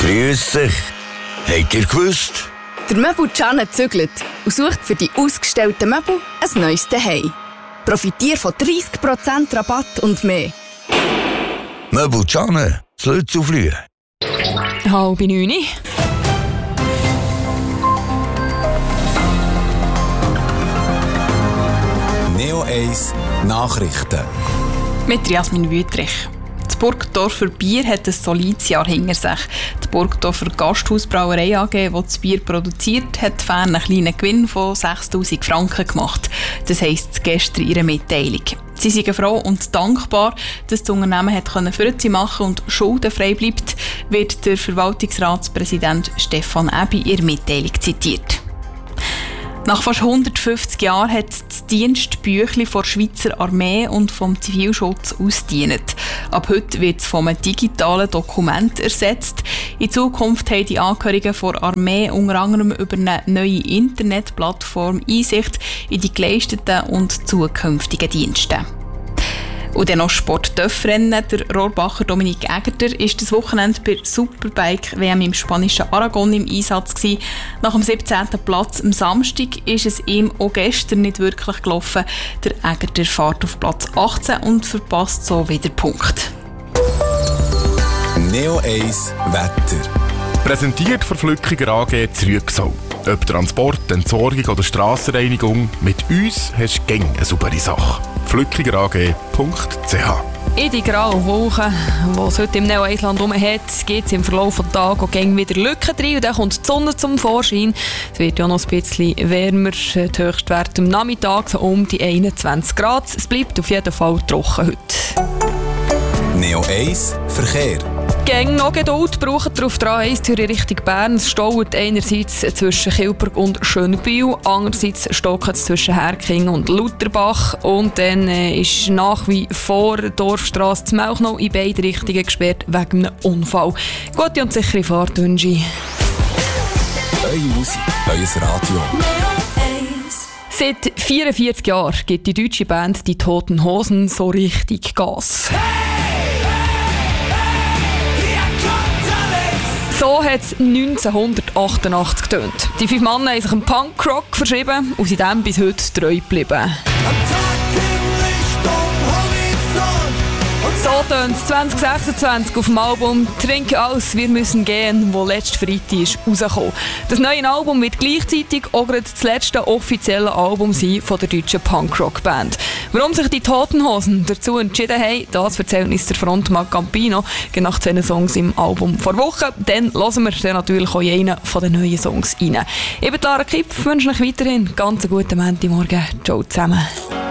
Grüß dich. Habt ihr gewusst? Der Möbel Gianne zügelt und sucht für die ausgestellten Möbel ein neues Zuhause. Profitiere von 30% Rabatt und mehr. Möbel Gianne, zu Lützelflüh. 8:30. Neo 1 Nachrichten. Mit Jasmin Wüttrich. Das Burgdorfer Bier hat ein solides Jahr hinter sich. Die Burgdorfer Gasthausbrauerei AG, die das Bier produziert, hat fern einen kleinen Gewinn von 6'000 Franken gemacht. Das heisst gestern in ihrer Mitteilung. Sie sind froh und dankbar, dass das Unternehmen für sie machen und schuldenfrei bleibt, wird der Verwaltungsratspräsident Stefan Ebi in ihrer Mitteilung zitiert. Nach fast 150 Jahren hat das Dienstbüchlein der Schweizer Armee und vom Zivilschutz ausgedient. Ab heute wird es von einem digitalen Dokument ersetzt. In Zukunft haben die Angehörigen der Armee unter anderem über eine neue Internetplattform Einsicht in die geleisteten und zukünftigen Dienste. Und dann noch Sport-Töff-Rennen. Der Rohrbacher Dominik Egerter war das Wochenende bei Superbike-WM im spanischen Aragon im Einsatz gewesen. Nach dem 17. Platz am Samstag ist es ihm auch gestern nicht wirklich gelaufen. Der Egerter fährt auf Platz 18 und verpasst so wieder Punkt. Neo 1 Wetter. Präsentiert von Flückiger AG Zrügsau. Ob Transport, Entsorgung oder Strassenreinigung, mit uns hast du gäng eine saubere Sache. flückigerag.ch. In die grauen Wochen, die es heute im Neo-Eisland hat, gibt es im Verlauf des Tages auch wieder Lücken rein und dann kommt die Sonne zum Vorschein. Es wird ja noch ein bisschen wärmer, die Höchstwerte am Nachmittag so um die 21 Grad. Es bleibt auf jeden Fall trocken heute. Neo 1 Verkehr. Gäng noch Geduld braucht ihr auf der A1 in Richtung Bern. Es staut einerseits zwischen Kilberg und Schönbühl, andererseits stockt es zwischen Herking und Lutherbach. Und dann ist nach wie vor die Dorfstrasse zu Melchnau in beide Richtungen gesperrt wegen einem Unfall. Gute und sichere Fahrt wünsche ich. Eure Musik, euer Radio. Seit 44 Jahren gibt die deutsche Band «Die Toten Hosen» so richtig Gas. So hat es 1988 getönt. Die 5 Männer haben sich im Punkrock verschrieben und sind dem bis heute treu geblieben. So tönt es 2026 auf dem Album «Trinke aus, wir müssen gehen», das letzten Freitag ist rausgekommen. Das neue Album wird gleichzeitig auch das letzte offizielle Album sein von der deutschen Punkrock-Band. Warum sich die Toten Hosen dazu entschieden haben, das erzählt uns der Frontmann Campino nach 10 Songs im Album vor Wochen. Dann hören wir dann natürlich auch einen von den neuen Songs rein. Ich bin Lara Kipp, wünsche euch weiterhin ganz einen guten Montagmorgen. Ciao zusammen.